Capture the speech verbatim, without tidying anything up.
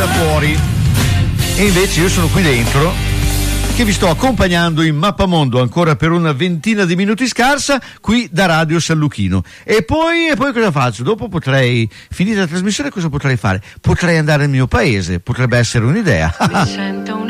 fuori. E invece io sono qui dentro, che vi sto accompagnando in Mappamondo ancora per una ventina di minuti scarsa, qui da Radio San Luchino. E poi, e poi cosa faccio? Dopo potrei, finita la trasmissione, cosa potrei fare? Potrei andare nel mio paese, potrebbe essere un'idea. Mi sento un